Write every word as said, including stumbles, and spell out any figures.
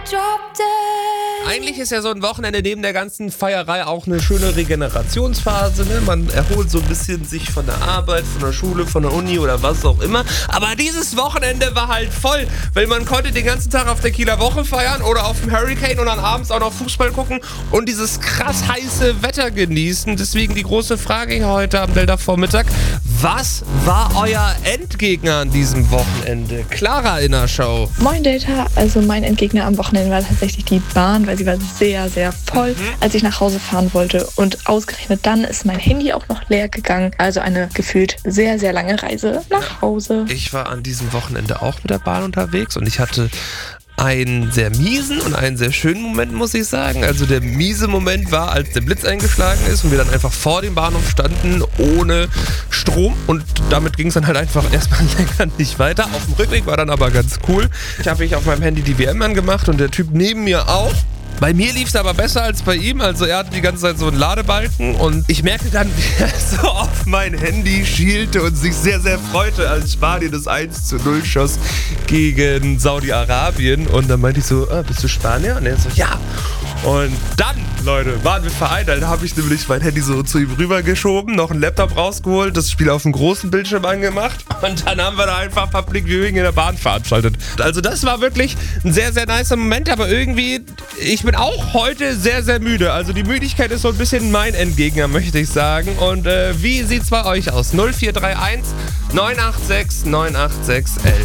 Eigentlich ist ja so ein Wochenende neben der ganzen Feierei auch eine schöne Regenerationsphase. Ne? Man erholt so ein bisschen sich von der Arbeit, von der Schule, von der Uni oder was auch immer. Aber dieses Wochenende war halt voll, weil man konnte den ganzen Tag auf der Kieler Woche feiern oder auf dem Hurricane und dann abends auch noch Fußball gucken und dieses krass heiße Wetter genießen. Deswegen die große Frage hier heute am Delta Vormittag. Was war euer Endgegner an diesem Wochenende? Clara in der Show. Moin Delta, also mein Endgegner am Wochenende war tatsächlich die Bahn, weil sie war sehr, sehr voll, mhm. als ich nach Hause fahren wollte. Und ausgerechnet dann ist mein Handy auch noch leer gegangen. Also eine gefühlt sehr, sehr lange Reise nach Hause. Ich war an diesem Wochenende auch mit der Bahn unterwegs und ich hatte einen sehr miesen und einen sehr schönen Moment, muss ich sagen. Also der miese Moment war, als der Blitz eingeschlagen ist und wir dann einfach vor dem Bahnhof standen, ohne Strom. Und damit ging es dann halt einfach erstmal länger nicht weiter. Auf dem Rückweg war dann aber ganz cool. Ich habe ich auf meinem Handy die W M angemacht und der Typ neben mir auch. Bei mir lief es aber besser als bei ihm, also er hatte die ganze Zeit so einen Ladebalken und ich merkte dann, wie er so auf mein Handy schielte und sich sehr, sehr freute, als Spanien das eins zu null schoss gegen Saudi-Arabien und dann meinte ich so, ah, bist du Spanier? Und er so, ja. Und dann, Leute, waren wir vereint, dann habe ich nämlich mein Handy so zu ihm rübergeschoben, noch einen Laptop rausgeholt, das Spiel auf dem großen Bildschirm angemacht und dann haben wir da einfach Public Viewing in der Bahn veranstaltet. Also das war wirklich ein sehr, sehr nicer Moment, aber irgendwie, ich bin auch heute sehr, sehr müde. Also die Müdigkeit ist so ein bisschen mein Endgegner, möchte ich sagen. Und äh, wie sieht's bei euch aus? null vier drei eins neun acht sechs neun acht sechs eins eins.